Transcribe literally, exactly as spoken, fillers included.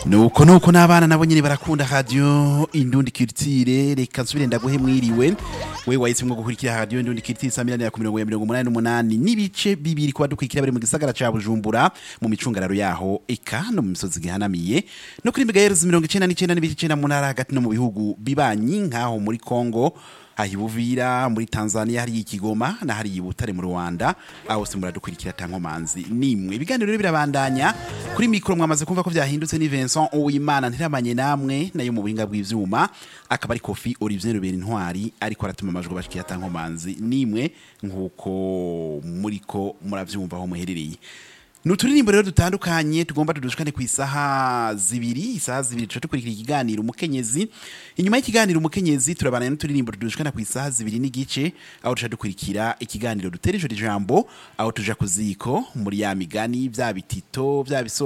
nuko nuko n'abana nabo nyene barakunda radio Indundi Culture. Reka nsubire ndaguhe mwiriwe we wahisemwo gukurikira radio Indundi Culture saa mirongo mirongo umunani n'umunani n'ibice bibiri kwa dukurikira bari mu gisagara ca Bujumbura mu micungararo yaho eka no mu misozi gihanamiye no kuri megahertz mirongo icenda n'icenda n'ibice icenda mu ntara hagati no mu bihugu bibanyi nkaho muri Kongo, ahi Buvira, muri Tanzania hari ikigoma na hari ibutare mu Rwanda, aho se muradukurikira tankomanzi nimwe. Ibiganiro rero birabandanya kuri mikro, mwamaze kumva ko vyahindutse ni Vincent Uwimana ntiramanye namwe nayo mu buhinga bw'ivyuma, akaba ari Kofi Olivier Rubera Intwari ariko aratuma amajwi bashikira tankomanzi nimwe nkuko muriko muravyumva aho muherereye. Nuturirimbo rero dutandukanye tugomba tudushikane ku isaha zibiri, isaha zibiri tukurikira ikiganiro umukenyezi. Inyuma y'ikiganiro umukenyezi turabana n'uturirimbo tudushikana ku isaha zibiri n'igice, aho tuja dukurikira ikiganiro dutereje ijambo, aho tuja kuziko muri ya migani vya bitito vya biso